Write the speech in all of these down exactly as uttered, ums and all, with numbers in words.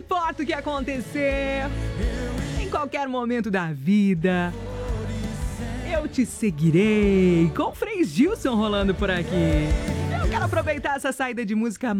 importa o que acontecer, em qualquer momento da vida, eu te seguirei. Com o Frei Gilson rolando por aqui. Eu quero aproveitar essa saída de música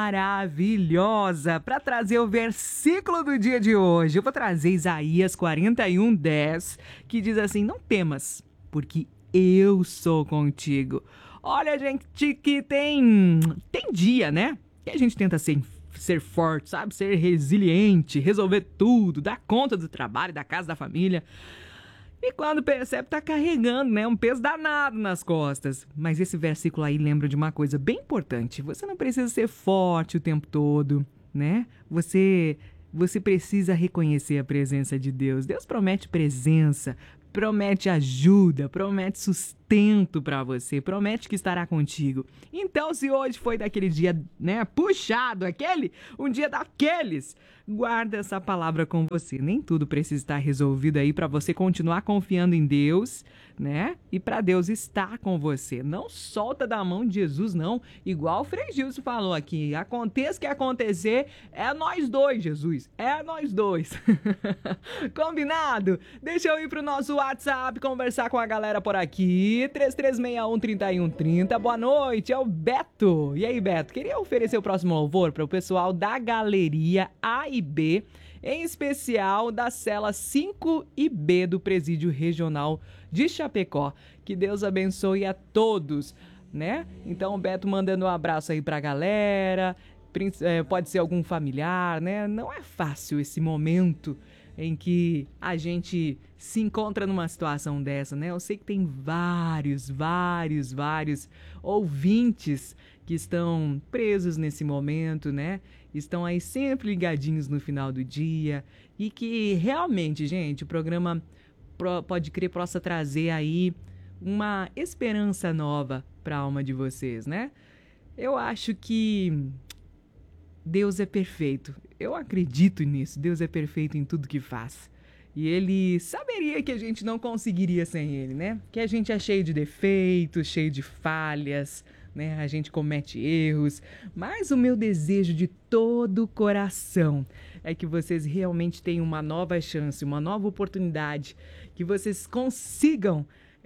maravilhosa para trazer o versículo do dia de hoje. Eu vou trazer Isaías quarenta e um, dez, que diz assim: não temas, porque eu sou contigo. Olha, gente, que tem, tem dia, né? Que a gente tenta ser, ser forte, sabe? Ser resiliente, resolver tudo, dar conta do trabalho, da casa, da família. E quando percebe, tá carregando, né? Um peso danado nas costas. Mas esse versículo aí lembra de uma coisa bem importante. Você não precisa ser forte o tempo todo, né? Você, você precisa reconhecer a presença de Deus. Deus promete presença, promete ajuda, promete sustento pra você, promete que estará contigo. Então, se hoje foi daquele dia, né, puxado, aquele, um dia daqueles, guarda essa palavra com você. Nem tudo precisa estar resolvido aí pra você continuar confiando em Deus, né? E pra Deus estar com você. Não solta da mão de Jesus, não. Igual o Frei Gilson falou aqui. Aconteça o que acontecer, é nós dois, Jesus. É nós dois. Combinado? Deixa eu ir pro nosso WhatsApp conversar com a galera por aqui. três três seis um, três um três zero. Boa noite, é o Beto. E aí, Beto? Queria oferecer o próximo louvor para o pessoal da Galeria A e B, em especial da cela cinco e B do Presídio Regional de Chapecó. Que Deus abençoe a todos, né? Então, o Beto mandando um abraço aí pra galera. Pode ser algum familiar, né? Não é fácil esse momento em que a gente se encontra numa situação dessa, né? Eu sei que tem vários, vários, vários ouvintes que estão presos nesse momento, né? Estão aí sempre ligadinhos no final do dia e que realmente, gente, o programa Pode Crer possa trazer aí uma esperança nova para a alma de vocês, né? Eu acho que Deus é perfeito. Eu acredito nisso. Deus é perfeito em tudo que faz. E Ele saberia que a gente não conseguiria sem Ele, né? Que a gente é cheio de defeitos, cheio de falhas, né? A gente comete erros. Mas o meu desejo de todo o coração é que vocês realmente tenham uma nova chance, uma nova oportunidade, que vocês consigam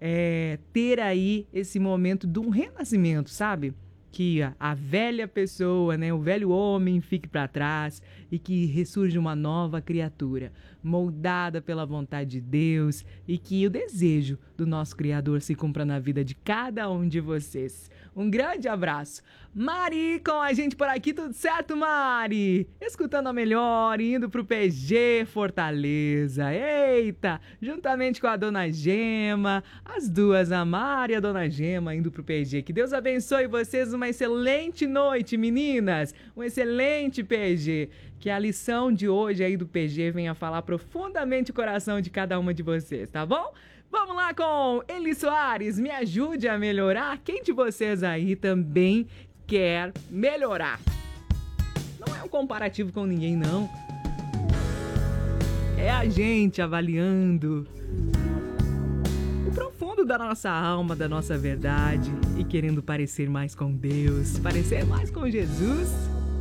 é, ter aí esse momento de um renascimento, sabe? Que a, a velha pessoa, né, o velho homem fique para trás e que ressurja uma nova criatura, moldada pela vontade de Deus, e que o desejo do nosso Criador se cumpra na vida de cada um de vocês. Um grande abraço. Mari com a gente por aqui, tudo certo, Mari? Escutando a melhor, indo pro P G Fortaleza. Eita! Juntamente com a Dona Gema, as duas, a Mari e a Dona Gema, indo pro P G. Que Deus abençoe vocês, uma excelente noite, meninas. Um excelente P G. Que a lição de hoje aí do P G venha falar profundamente o coração de cada uma de vocês, tá bom? Vamos lá com Eli Soares, me ajude a melhorar. Quem de vocês aí também quer melhorar? Não é um comparativo com ninguém, não. É a gente avaliando o profundo da nossa alma, da nossa verdade, e querendo parecer mais com Deus, parecer mais com Jesus.